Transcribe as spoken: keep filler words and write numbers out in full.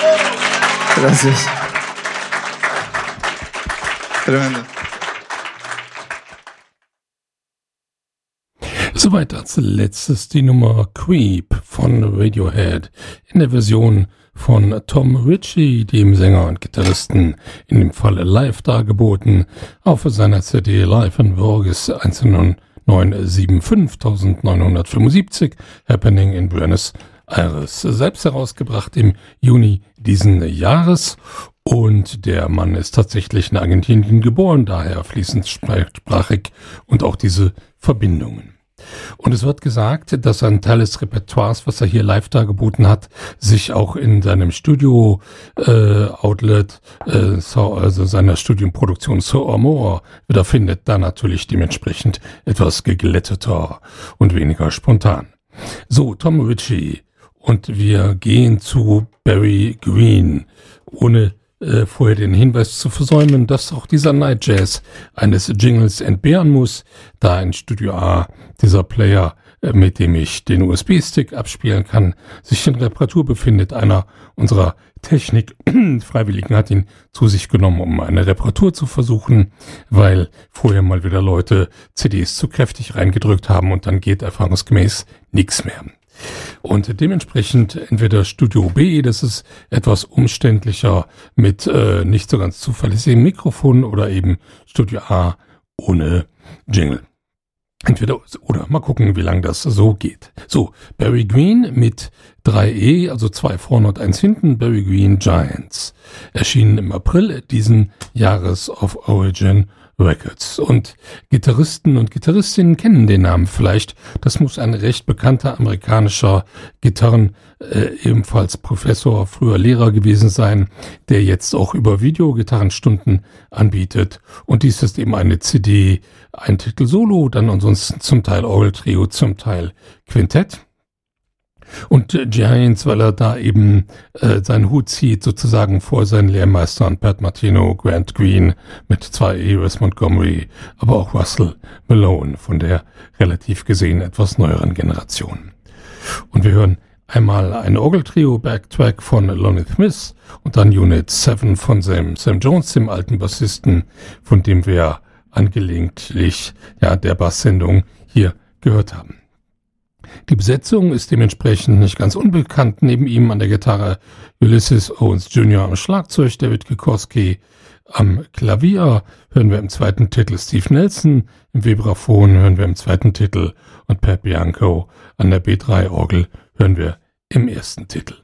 Gracias. Tremendo. Soweit als letztes die Nummer Creep von Radiohead in der Version von Tom Ritchie, dem Sänger und Gitarristen, in dem Fall live dargeboten, auf seiner C D Live in Vogue neunzehnhundertneunundfünfzig, Happening in Buenos Aires, selbst herausgebracht im Juni diesen Jahres. Und der Mann ist tatsächlich in Argentinien geboren, daher fließend sprachig und auch diese Verbindungen. Und es wird gesagt, dass ein Teil des Repertoires, was er hier live dargeboten hat, sich auch in seinem Studio-Outlet, äh, so, also seiner Studienproduktion So Amor wiederfindet, da natürlich dementsprechend etwas geglätteter und weniger spontan. So, Tom Ritchie. Und wir gehen zu Barry Green, ohne Äh, vorher den Hinweis zu versäumen, dass auch dieser Night Jazz eines Jingles entbehren muss, da in Studio A dieser Player, äh, mit dem ich den U S B-Stick abspielen kann, sich in Reparatur befindet. Einer unserer Technik-Freiwilligen hat ihn zu sich genommen, um eine Reparatur zu versuchen, weil vorher mal wieder Leute C Ds zu kräftig reingedrückt haben und dann geht erfahrungsgemäß nichts mehr. Und dementsprechend entweder Studio B, das ist etwas umständlicher mit äh, nicht so ganz zuverlässigem Mikrofon, oder eben Studio A ohne Jingle. Entweder oder, mal gucken, wie lange das so geht. So, Barry Green mit drei E, also zwei vorne und eins hinten, Barry Green Giants. Erschienen im April diesen Jahres auf Origin Records. Und Gitarristen und Gitarristinnen kennen den Namen vielleicht. Das muss ein recht bekannter amerikanischer Gitarren, äh, ebenfalls Professor, früher Lehrer gewesen sein, der jetzt auch über Video-Gitarrenstunden anbietet. Und dies ist eben eine C D, ein Titel Solo, dann ansonsten zum Teil Orgeltrio, zum Teil Quintett. Und äh, Giants, weil er da eben äh, seinen Hut zieht, sozusagen vor seinen Lehrmeistern Pat Martino, Grant Green mit zwei E, Wes Montgomery, aber auch Russell Malone von der relativ gesehen etwas neueren Generation. Und wir hören einmal ein Orgeltrio, Backtrack von Lonnie Smith und dann Unit sieben von Sam, Sam Jones, dem alten Bassisten, von dem wir angelegentlich ja der Basssendung hier gehört haben. Die Besetzung ist dementsprechend nicht ganz unbekannt. Neben ihm an der Gitarre Ulysses Owens Junior am Schlagzeug, David Kikoski am Klavier, hören wir im zweiten Titel Steve Nelson, im Vibraphon hören wir im zweiten Titel und Pat Bianco an der B drei Orgel hören wir im ersten Titel.